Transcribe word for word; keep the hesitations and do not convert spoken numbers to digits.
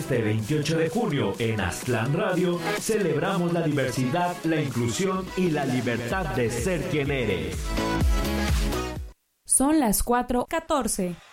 Este veintiocho de junio en Aztlán Radio celebramos la diversidad, la inclusión y la libertad de ser quien eres. Son las cuatro catorce.